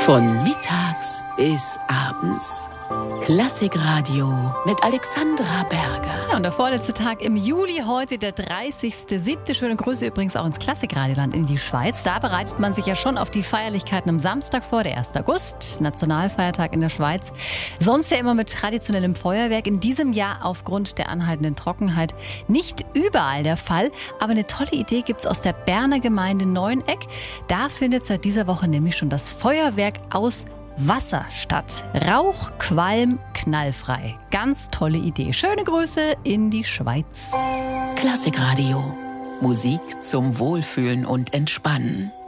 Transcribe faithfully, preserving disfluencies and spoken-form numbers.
Von mittags bis abends. Klassikradio mit Alexandra Berger. Ja, und der vorletzte Tag im Juli, heute der dreißigster siebte Schöne Grüße übrigens auch ins Klassikradioland in die Schweiz. Da bereitet man sich ja schon auf die Feierlichkeiten am Samstag vor, der erste August, Nationalfeiertag in der Schweiz. Sonst ja immer mit traditionellem Feuerwerk. In diesem Jahr aufgrund der anhaltenden Trockenheit nicht überall der Fall. Aber eine tolle Idee gibt es aus der Berner Gemeinde Neueneck. Da findet seit dieser Woche nämlich schon das Feuerwerk aus Wasser statt. Rauch, Qualm, knallfrei. Ganz tolle Idee. Schöne Grüße in die Schweiz. Klassikradio. Musik zum Wohlfühlen und Entspannen.